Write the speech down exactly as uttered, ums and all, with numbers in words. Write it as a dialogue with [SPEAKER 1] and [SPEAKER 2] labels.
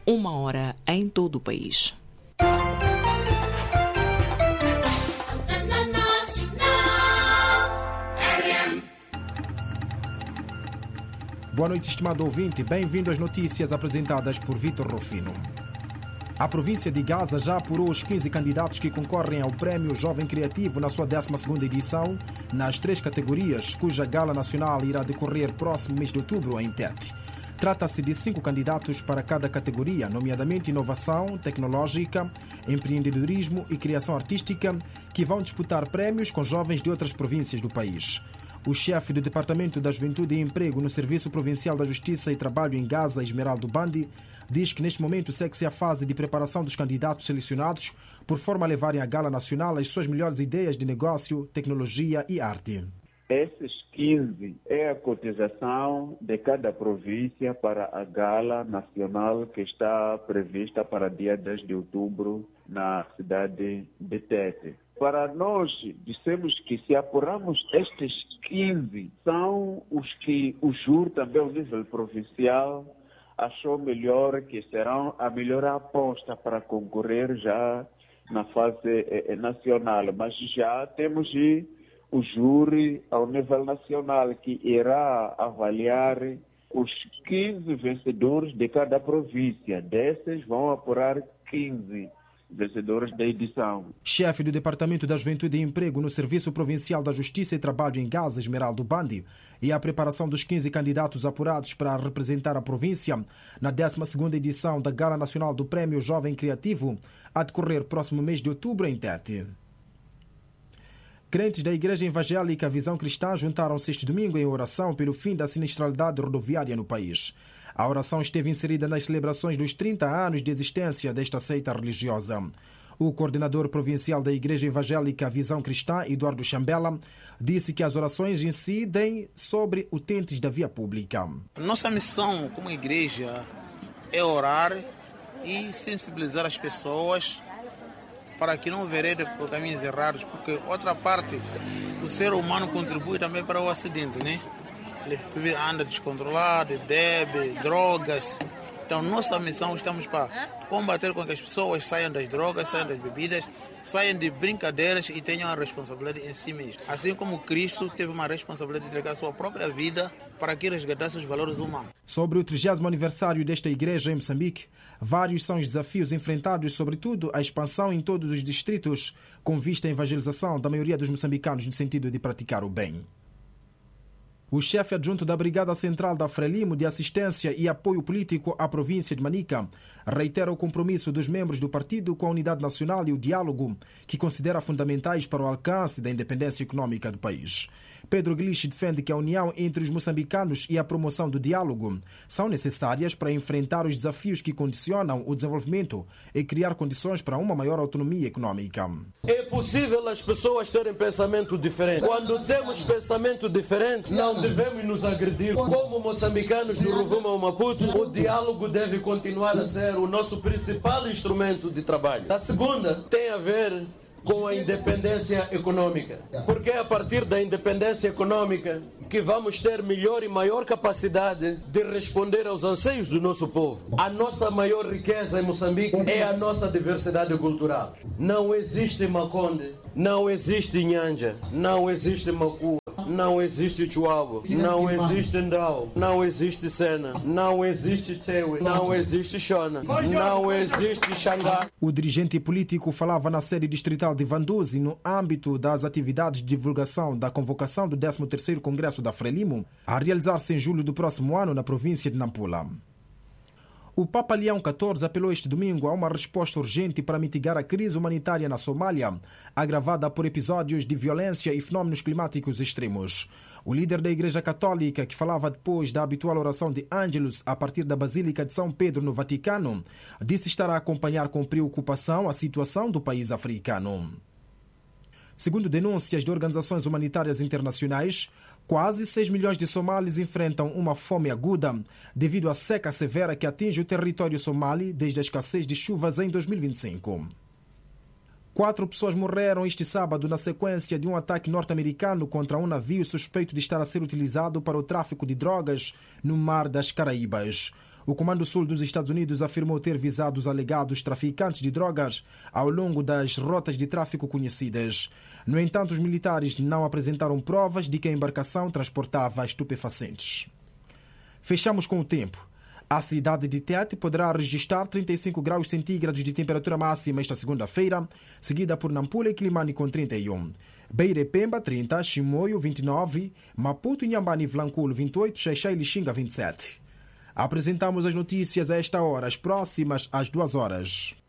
[SPEAKER 1] uma hora em todo o país.
[SPEAKER 2] Boa noite, estimado ouvinte. Bem-vindo às notícias apresentadas por Vitor Rufino. A província de Gaza já apurou os quinze candidatos que concorrem ao Prémio Jovem Criativo na sua décima segunda edição, nas três categorias, cuja gala nacional irá decorrer próximo mês de outubro em Tete. Trata-se de cinco candidatos para cada categoria, nomeadamente inovação tecnológica, empreendedorismo e criação artística, que vão disputar prémios com jovens de outras províncias do país. O chefe do Departamento da Juventude e Emprego no Serviço Provincial da Justiça e Trabalho em Gaza, Esmeraldo Bandi, diz que neste momento segue-se a fase de preparação dos candidatos selecionados por forma a levarem à gala nacional as suas melhores ideias de negócio, tecnologia e arte.
[SPEAKER 3] Esses quinze é a cotização de cada província para a gala nacional que está prevista para dia dez de outubro na cidade de Tete. Para nós, dissemos que se apurarmos estes quinze, são os que o júri também ao nível provincial achou melhor que serão a melhor aposta para concorrer já na fase eh, nacional. Mas já temos o júri ao nível nacional que irá avaliar os quinze vencedores de cada província. Desses vão apurar quinze vencedores da edição.
[SPEAKER 2] Chefe do Departamento da Juventude e Emprego no Serviço Provincial da Justiça e Trabalho em Gaza, Esmeraldo Bandi, e a preparação dos quinze candidatos apurados para representar a província na décima segunda edição da Gala Nacional do Prémio Jovem Criativo, a decorrer próximo mês de outubro em Tete. Crentes da Igreja Evangélica Visão Cristã juntaram-se este domingo em oração pelo fim da sinistralidade rodoviária no país. A oração esteve inserida nas celebrações dos trinta anos de existência desta seita religiosa. O coordenador provincial da Igreja Evangélica Visão Cristã, Eduardo Chambela, disse que as orações incidem sobre utentes da via pública.
[SPEAKER 4] Nossa missão como igreja é orar e sensibilizar as pessoas para que não verem por caminhos errados, porque outra parte, o ser humano contribui também para o acidente, né? Ele anda descontrolado, bebe, drogas. Então, nossa missão, estamos para combater com que as pessoas saiam das drogas, saiam das bebidas, saiam de brincadeiras e tenham a responsabilidade em si mesmo. Assim como Cristo teve uma responsabilidade de entregar a sua própria vida para que resgatasse os valores humanos.
[SPEAKER 2] Sobre o trigésimo aniversário desta igreja em Moçambique, vários são os desafios enfrentados, sobretudo a expansão em todos os distritos, com vista à evangelização da maioria dos moçambicanos no sentido de praticar o bem. O chefe adjunto da Brigada Central da Frelimo de Assistência e Apoio Político à província de Manica reitera o compromisso dos membros do partido com a unidade nacional e o diálogo, que considera fundamentais para o alcance da independência econômica do país. Pedro Glich defende que a união entre os moçambicanos e a promoção do diálogo são necessárias para enfrentar os desafios que condicionam o desenvolvimento e criar condições para uma maior autonomia econômica.
[SPEAKER 5] É possível as pessoas terem pensamento diferente. Quando temos pensamento diferente, não devemos nos agredir. Como moçambicanos do Rovuma ao Maputo, o diálogo deve continuar a ser o nosso principal instrumento de trabalho. A segunda tem a ver com a independência econômica. Porque é a partir da independência econômica que vamos ter melhor e maior capacidade de responder aos anseios do nosso povo. A nossa maior riqueza em Moçambique é a nossa diversidade cultural. Não existe Maconde, não existe Nhanja, não existe Macua, não existe Chuabo, não existe Ndau, não existe Sena, não existe Tewe, não existe Shona, não existe Xangá.
[SPEAKER 2] O dirigente político falava na sede distrital de Vanduzi no âmbito das atividades de divulgação da convocação do décimo terceiro Congresso da Frelimo, a realizar-se em julho do próximo ano na província de Nampula. O Papa Leão catorze apelou este domingo a uma resposta urgente para mitigar a crise humanitária na Somália, agravada por episódios de violência e fenómenos climáticos extremos. O líder da Igreja Católica, que falava depois da habitual oração de Ângelus a partir da Basílica de São Pedro no Vaticano, disse estar a acompanhar com preocupação a situação do país africano. Segundo denúncias de organizações humanitárias internacionais, quase seis milhões de somalis enfrentam uma fome aguda devido à seca severa que atinge o território somali desde a escassez de chuvas em dois mil e vinte e cinco. Quatro pessoas morreram este sábado na sequência de um ataque norte-americano contra um navio suspeito de estar a ser utilizado para o tráfico de drogas no Mar das Caraíbas. O Comando Sul dos Estados Unidos afirmou ter visado os alegados traficantes de drogas ao longo das rotas de tráfico conhecidas. No entanto, os militares não apresentaram provas de que a embarcação transportava estupefacientes. Fechamos com o tempo. A cidade de Tete poderá registrar trinta e cinco graus centígrados de temperatura máxima esta segunda-feira, seguida por Nampula e Quilimane com trinta e um. Beira e Pemba, trinta, Chimoio, vinte e nove, Maputo, Inhambane e Vilanculo, vinte e oito, Xai-Xai e Lixinga, vinte e sete. Apresentamos as notícias a esta hora, as próximas às duas horas.